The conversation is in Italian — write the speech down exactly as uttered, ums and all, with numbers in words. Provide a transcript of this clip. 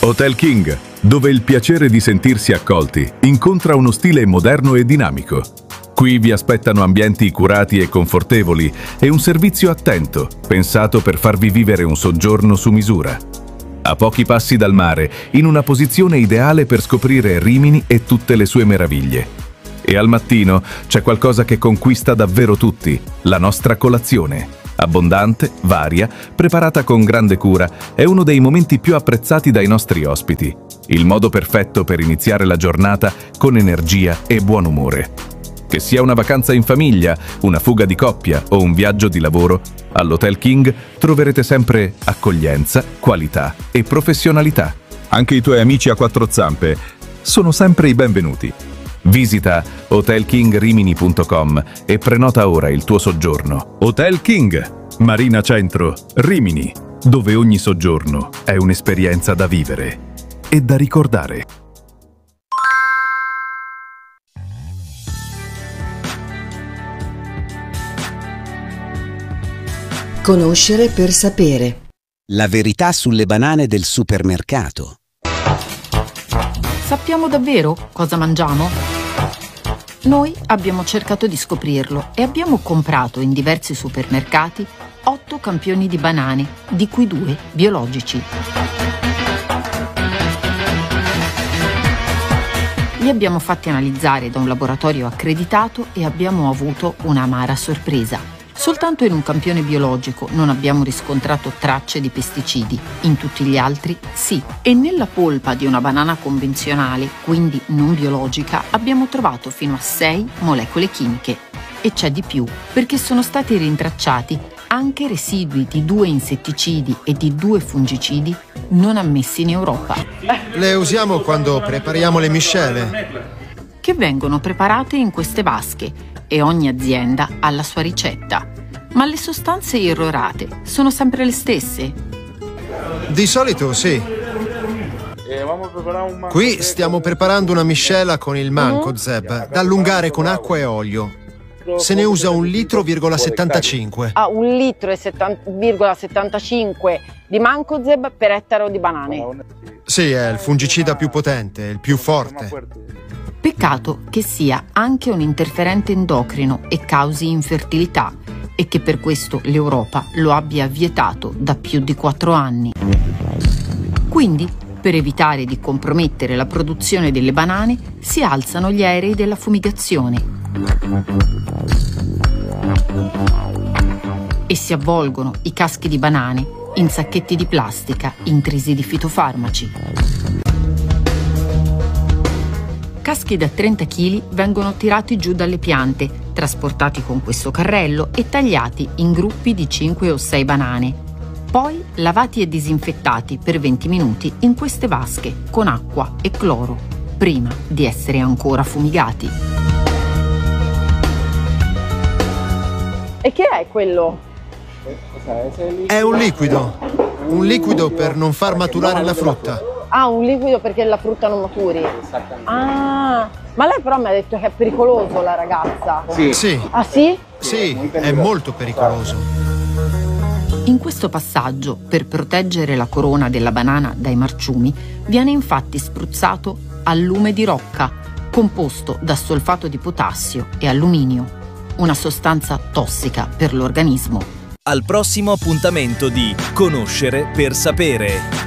Hotel King, dove il piacere di sentirsi accolti incontra uno stile moderno e dinamico. Qui vi aspettano ambienti curati e confortevoli e un servizio attento, pensato per farvi vivere un soggiorno su misura. A pochi passi dal mare, in una posizione ideale per scoprire Rimini e tutte le sue meraviglie. E al mattino c'è qualcosa che conquista davvero tutti, la nostra colazione. Abbondante, varia, preparata con grande cura, è uno dei momenti più apprezzati dai nostri ospiti. Il modo perfetto per iniziare la giornata con energia e buon umore. Che sia una vacanza in famiglia, una fuga di coppia o un viaggio di lavoro, all'Hotel King troverete sempre accoglienza, qualità e professionalità. Anche i tuoi amici a quattro zampe sono sempre i benvenuti. Visita hotel king rimini punto com e prenota ora il tuo soggiorno. Hotel King, Marina Centro, Rimini, dove ogni soggiorno è un'esperienza da vivere e da ricordare. Conoscere per sapere. La verità sulle banane del supermercato. Sappiamo davvero cosa mangiamo? Noi abbiamo cercato di scoprirlo e abbiamo comprato in diversi supermercati otto campioni di banane, di cui due biologici. Li abbiamo fatti analizzare da un laboratorio accreditato e abbiamo avuto un'amara sorpresa. Soltanto in un campione biologico non abbiamo riscontrato tracce di pesticidi, in tutti gli altri sì. E nella polpa di una banana convenzionale, quindi non biologica, abbiamo trovato fino a sei molecole chimiche. E c'è di più, perché sono stati rintracciati anche residui di due insetticidi e di due fungicidi non ammessi in Europa. Le usiamo quando prepariamo le miscele, che vengono preparate in queste vasche, e ogni azienda ha la sua ricetta. Ma le sostanze irrorate sono sempre le stesse? Di solito sì. Qui stiamo preparando una miscela con il mancozeb da allungare con acqua e olio. Se ne usa un litro virgola settantacinque. Ah, un litro virgola settantacinque di mancozeb per ettaro di banane. Sì, è il fungicida più potente, il più forte. Peccato che sia anche un interferente endocrino e causi infertilità e che per questo l'Europa lo abbia vietato da più di quattro anni. Quindi, per evitare di compromettere la produzione delle banane, si alzano gli aerei della fumigazione e si avvolgono i caschi di banane in sacchetti di plastica intrisi di fitofarmaci. Caschi da trenta chili vengono tirati giù dalle piante, trasportati con questo carrello e tagliati in gruppi di cinque o sei banane. Poi lavati e disinfettati per venti minuti in queste vasche con acqua e cloro, prima di essere ancora fumigati. E che è quello? È un liquido, un liquido per non far maturare la frutta. Ah, un liquido perché la frutta non maturi. Ah, ma lei però mi ha detto che è pericoloso, la ragazza. Sì. Sì. Ah sì? Sì, è molto pericoloso. In questo passaggio, per proteggere la corona della banana dai marciumi, viene infatti spruzzato allume di rocca, composto da solfato di potassio e alluminio, una sostanza tossica per l'organismo. Al prossimo appuntamento di Conoscere per sapere.